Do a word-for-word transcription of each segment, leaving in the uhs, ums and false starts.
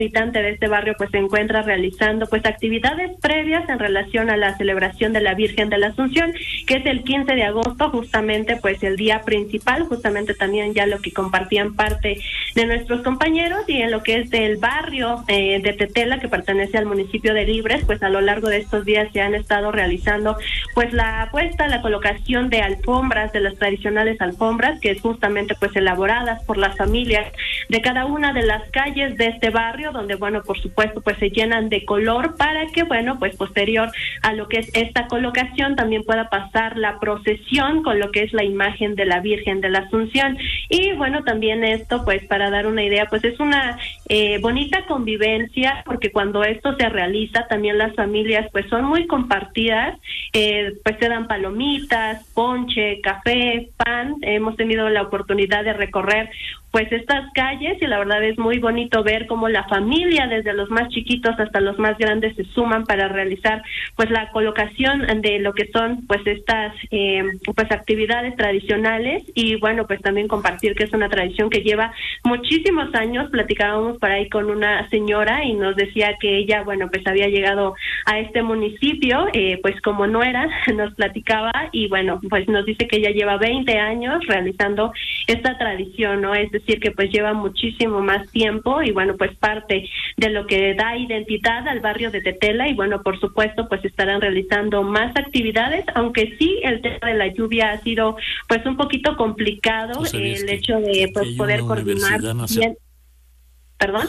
habitante de este barrio pues se encuentra realizando pues actividades previas en relación a la celebración de la Virgen de la Asunción, que es el quince de agosto, justamente pues el día principal, justamente también ya lo que compartían parte de nuestros compañeros, y en lo que es del barrio eh, de Tetela, que pertenece al municipio de Libres, pues a lo largo de estos días se han estado realizando pues la puesta, la colocación de alfombras, de las tradicionales alfombras, que es justamente pues elaboradas por las familias de cada una de las calles de este barrio, donde bueno, por supuesto, pues se llenan de color para que bueno, pues posterior a lo que es esta colocación también pueda pasar la procesión con lo que es la imagen de la Virgen de la Asunción. Y bueno, también esto pues para dar una idea, pues es una eh, bonita convivencia, porque cuando esto se realiza también las familias pues son muy compartidas, eh, pues se dan palomitas, ponche, café, pan. Hemos tenido la oportunidad de recorrer pues estas calles y la verdad es muy bonito ver cómo la familia, desde los más chiquitos hasta los más grandes, se suman para realizar pues la colocación de lo que son pues estas eh, pues actividades tradicionales. Y bueno, pues también compartir que es una tradición que lleva muchísimos años. Platicábamos por ahí con una señora y nos decía que ella bueno pues había llegado a este municipio eh, pues como nuera, nos platicaba, y bueno pues nos dice que ella lleva veinte años realizando esta tradición, ¿no? Es decir, que pues lleva muchísimo más tiempo y bueno, pues parte de lo que da identidad al barrio de Tetela. Y bueno, por supuesto, pues estarán realizando más actividades, aunque sí el tema de la lluvia ha sido pues un poquito complicado, eh, el que, hecho de pues poder coordinar bien. ¿Perdón?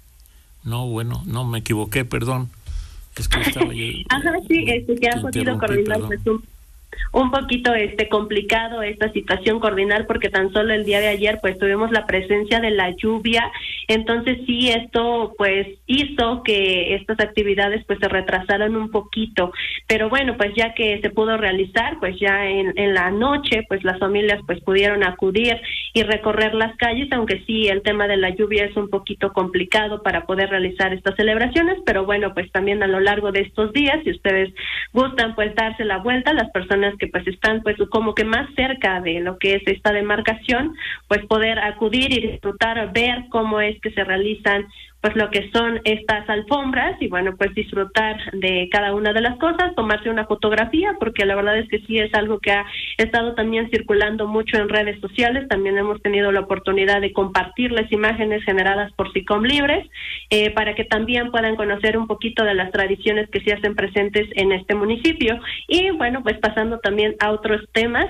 No, bueno, no, me equivoqué, perdón. Es que estaba yo... Ajá, sí, este, que han podido coordinar pues un un poquito este complicado esta situación, coordinar, porque tan solo el día de ayer pues tuvimos la presencia de la lluvia. Entonces sí, esto pues hizo que estas actividades pues se retrasaran un poquito, pero bueno, pues ya que se pudo realizar, pues ya en, en la noche pues las familias pues pudieron acudir y recorrer las calles, aunque sí el tema de la lluvia es un poquito complicado para poder realizar estas celebraciones. Pero bueno, pues también a lo largo de estos días, si ustedes gustan pues darse la vuelta, las personas que pues están pues como que más cerca de lo que es esta demarcación, pues poder acudir y disfrutar, ver cómo es que se realizan pues lo que son estas alfombras, y bueno, pues disfrutar de cada una de las cosas, tomarse una fotografía, porque la verdad es que sí es algo que ha estado también circulando mucho en redes sociales. También hemos tenido la oportunidad de compartir las imágenes generadas por SICOM Libres, eh, para que también puedan conocer un poquito de las tradiciones que se hacen presentes en este municipio. Y bueno, pues pasando también a otros temas,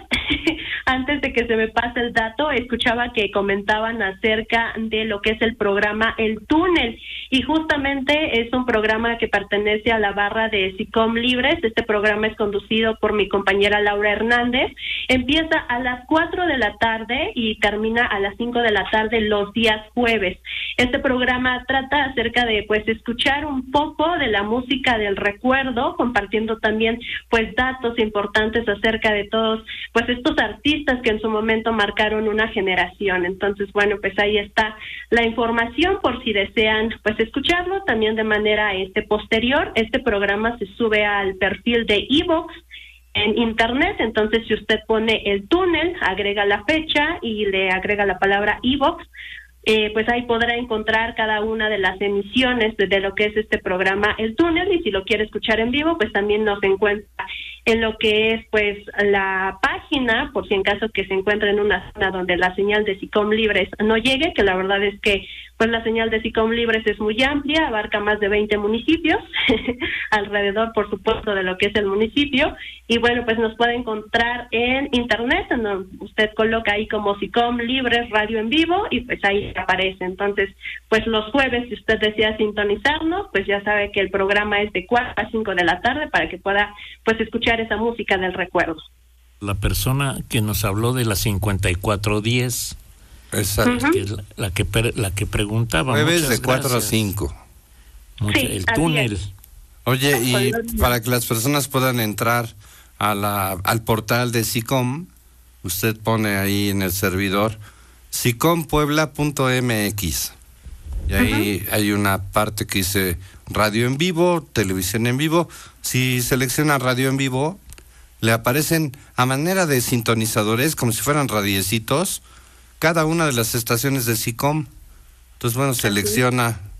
antes de que se me pase el dato, escuchaba que comentaban acerca de lo que es el programa El Túnel, y justamente es un programa que pertenece a la barra de SICOM Libres. Este programa es conducido por mi compañera Laura Hernández. Empieza a las cuatro de la tarde y termina a las cinco de la tarde los días jueves. Este programa trata acerca de pues escuchar un poco de la música del recuerdo, compartiendo también pues datos importantes acerca de todos pues estos artistas que en su momento marcaron una generación. Entonces bueno, pues ahí está la información por si desean pues escucharlo también de manera este posterior. Este programa se sube al perfil de iVoox en internet. Entonces si usted pone El Túnel, agrega la fecha y le agrega la palabra iVoox, Eh, pues ahí podrá encontrar cada una de las emisiones de, de lo que es este programa El Túnel. Y si lo quiere escuchar en vivo, pues también nos encuentra en lo que es pues la página, por si en caso que se encuentre en una zona donde la señal de SICOM Libres no llegue, que la verdad es que pues la señal de SICOM Libres es muy amplia, abarca más de veinte municipios alrededor, por supuesto, de lo que es el municipio. Y bueno, pues nos puede encontrar en internet, donde usted coloca ahí como SICOM Libres Radio en Vivo y pues ahí aparece. Entonces pues los jueves, si usted desea sintonizarnos, pues ya sabe que el programa es de cuatro a cinco de la tarde para que pueda pues escuchar esa música del recuerdo. La persona que nos habló de la cincuenta y cuatro diez, exacto, que es la, la que la que preguntaba. Jueves de cuatro a cinco. Mucha, sí, el túnel. Es. Oye, y para que las personas puedan entrar a la al portal de SICOM, usted pone ahí en el servidor sicom puebla punto m x y ahí uh-huh. hay una parte que dice radio en vivo, televisión en vivo. Si selecciona radio en vivo, le aparecen a manera de sintonizadores, como si fueran radiecitos, cada una de las estaciones de SICOM. Entonces, bueno, selecciona